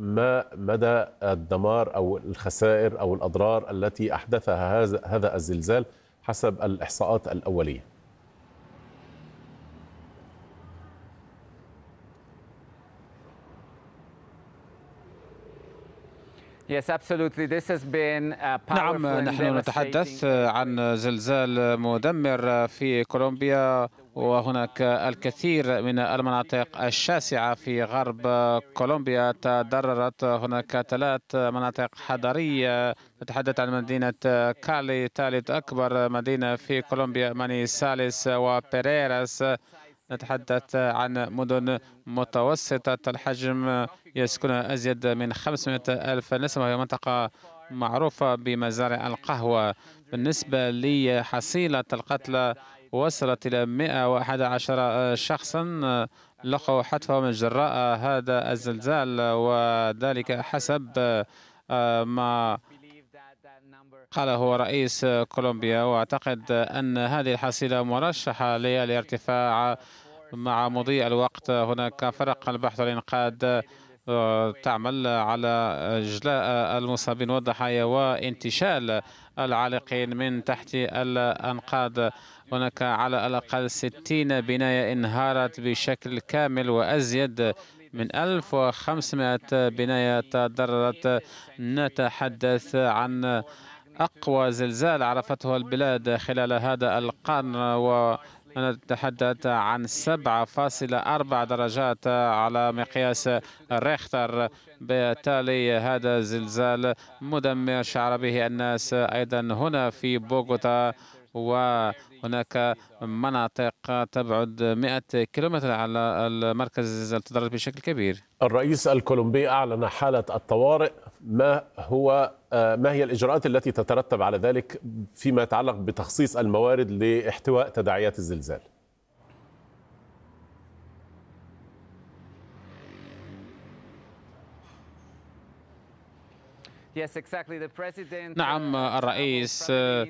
ما مدى الدمار أو الخسائر أو الأضرار التي أحدثها هذا الزلزال حسب الإحصاءات الأولية؟ نعم، نحن نتحدث عن زلزال مدمر في كولومبيا، وهناك الكثير من المناطق الشاسعة في غرب كولومبيا تضررت. هناك 3 مناطق حضرية. نتحدث عن مدينة كالي، ثالث أكبر مدينة في كولومبيا، مانيساليس وبيريراس. نتحدث عن مدن متوسطة الحجم يسكنها أزيد من 500 ألف نسمة، وهي منطقة معروفة بمزارع القهوة. بالنسبة لحصيلة القتلى وصلت إلى 111 شخصا لقوا حتفهم من جراء هذا الزلزال، وذلك حسب ما قاله رئيس كولومبيا. وأعتقد أن هذه الحصيلة مرشحة للارتفاع مع مضي الوقت. هناك فرق البحث والإنقاذ تعمل على إجلاء المصابين والضحايا وانتشال العالقين من تحت الأنقاض. هناك على الأقل 60 بناية انهارت بشكل كامل، وأزيد من 1500 بناية تضررت. نتحدث عن أقوى زلزال عرفته البلاد خلال هذا القرن، ونتحدث عن 7.4 درجات على مقياس ريختر. بالتالي هذا زلزال مدمر شعر به الناس أيضا هنا في بوغوتا، وهناك مناطق تبعد 100 كيلومتر على المركز الزلزال تضرر بشكل كبير. الرئيس الكولومبي أعلن حالة الطوارئ. ما هي الإجراءات التي تترتب على ذلك فيما يتعلق بتخصيص الموارد لاحتواء تداعيات الزلزال؟ نعم، الرئيس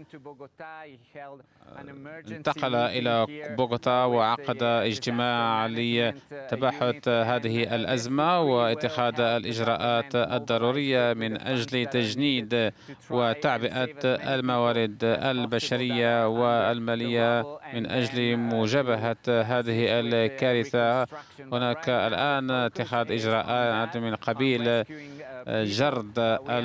انتقل إلى بوغوتا وعقد اجتماع لتباحث هذه الأزمة واتخاذ الإجراءات الضرورية من أجل تجنيد وتعبئة الموارد البشرية والمالية من أجل مجابهة هذه الكارثة. هناك الآن اتخاذ إجراءات من قبيل جرد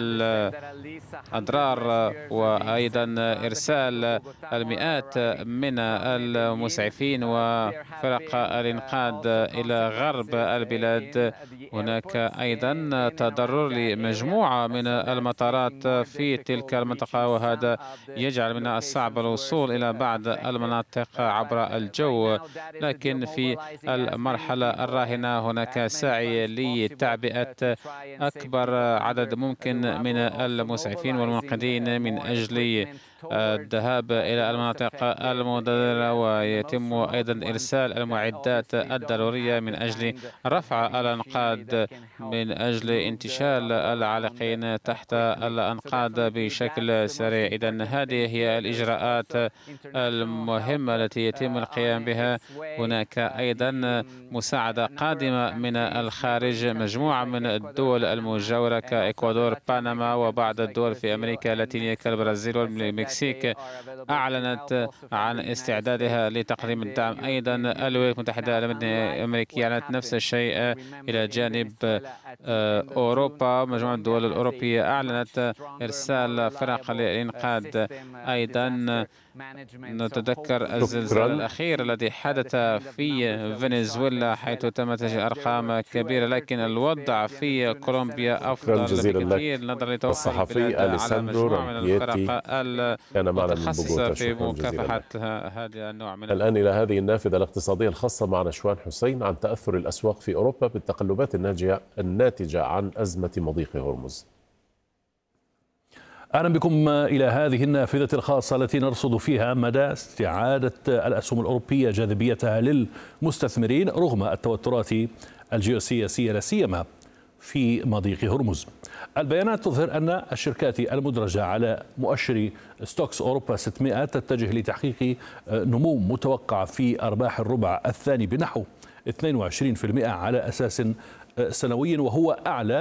الأضرار وأيضا إرسال المئات من المسعفين وفرق الإنقاذ إلى غرب البلاد. هناك أيضا تضرر لمجموعة من المطارات في تلك المنطقة، وهذا يجعل من الصعب الوصول إلى بعض المناطق عبر الجو. لكن في المرحلة الراهنة هناك سعي لتعبئة أكبر عدد ممكن من المسعفين والمنقذين من أجل الذهاب إلى المناطق المضررة، ويتم أيضا إرسال المعدات الضرورية من أجل رفع الأنقاض من أجل انتشال العالقين تحت الأنقاض بشكل سريع. إذن هذه هي الإجراءات المهمة التي يتم القيام بها. هناك أيضا مساعدة قادمة من الخارج. مجموعة من الدول المجاورة كإكوادور، بنما، وبعض الدول في أمريكا اللاتينية كالبرازيل والمكسيك أعلنت عن استعدادها لتقديم الدعم. أيضا الولايات المتحدة الأمريكية أعلنت نفس الشيء إلى جانب أوروبا. مجموعة الدول الأوروبية أعلنت إرسال فرق للإنقاذ. أيضا نتذكر الزلزال الأخير الذي حدث في فنزويلا حيث تمت أرقام كبيرة، لكن الوضع في كولومبيا أفضل بكثير نظرا لتوفر البلاد على مجموعة من الفرق المتخصصة في مكافحة هذا النوع من الآن إلى هذه النافذة الاقتصادية الخاصة مع نشوان حسين عن تأثر الأسواق في أوروبا بالتقلبات الناتجة عن أزمة مضيق هرمز. أهلا بكم إلى هذه النافذة الخاصة التي نرصد فيها مدى استعادة الأسهم الأوروبية جاذبيتها للمستثمرين رغم التوترات الجيوسياسية لا سيما في مضيق هرمز. البيانات تظهر أن الشركات المدرجة على مؤشر ستوكس أوروبا 600 تتجه لتحقيق نمو متوقع في أرباح الربع الثاني بنحو 22% على أساس سنوي، وهو أعلى